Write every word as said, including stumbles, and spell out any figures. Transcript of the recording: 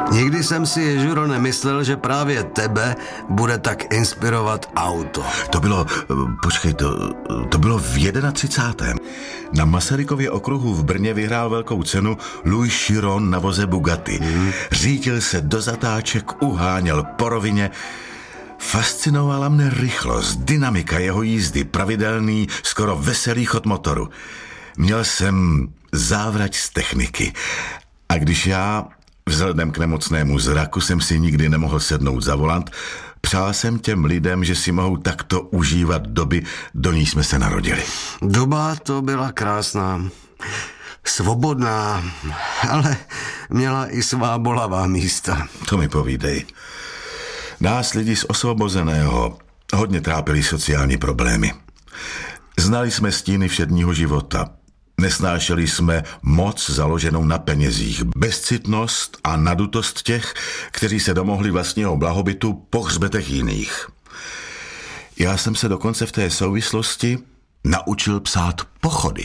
Nikdy jsem si, Ježuro, nemyslel, že právě tebe bude tak inspirovat auto. To bylo, počkej, to, to bylo v třicátém Na Masarykově okruhu v Brně vyhrál velkou cenu Louis Chiron na voze Bugatti. Hmm. Řídil se do zatáček, uháněl po rovině. Fascinovala mne rychlost, dynamika jeho jízdy, pravidelný, skoro veselý chod motoru. Měl jsem závrať z techniky. A když já, vzhledem k nemocnému zraku, jsem si nikdy nemohl sednout za volant, přál jsem těm lidem, že si mohou takto užívat doby, do ní jsme se narodili. Doba to byla krásná, svobodná, ale měla i svá bolavá místa. To mi povídej. Nás lidi z Osvobozeného hodně trápily sociální problémy. Znali jsme stíny všedního života. Nesnášeli jsme moc založenou na penězích, bezcitnost a nadutost těch, kteří se domohli vlastního blahobytu po hřbetech jiných. Já jsem se dokonce v té souvislosti naučil psát pochody.